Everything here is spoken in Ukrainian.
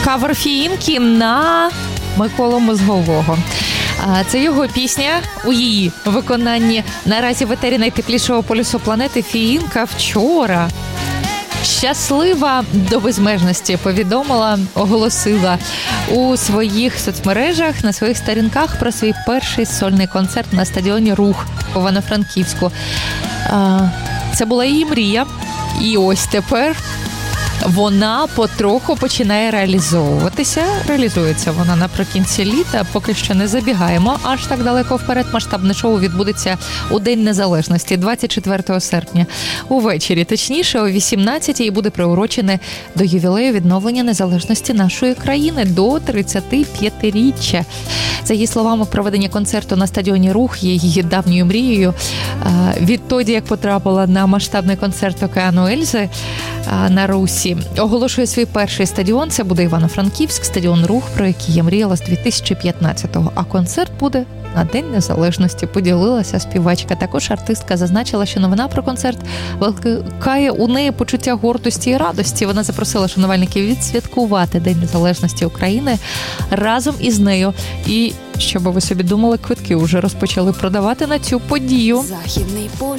кавер Фіїнки на Миколу Мозгового. Це його пісня у її виконанні. Наразі в етері найтеплішого полюсу планети Фіїнка вчора щаслива до безмежності повідомила, оголосила у своїх соцмережах, на своїх сторінках про свій перший сольний концерт на стадіоні «Рух» у Івано-Франківську. Це була її мрія, і ось тепер вона потроху починає реалізовуватися. Реалізується вона наприкінці літа, поки що не забігаємо аж так далеко вперед. Масштабне шоу відбудеться у День Незалежності, 24 серпня. Увечері, точніше, о 18-й, і буде приурочене до ювілею відновлення незалежності нашої країни, до 35-річчя. За її словами, проведення концерту на стадіоні «Рух» є її давньою мрією. Відтоді, як потрапила на масштабний концерт «Океану Ельзи» на Русі, оголошує свій перший стадіон. Це буде Івано-Франківськ, стадіон «Рух», про який я мріяла з 2015-го. А концерт буде на День Незалежності, поділилася співачка. Також артистка зазначила, що новина про концерт викликає у неї почуття гордості і радості. Вона запросила шанувальників відсвяткувати День Незалежності України разом із нею. І, щоб ви собі думали, квитки вже розпочали продавати на цю подію.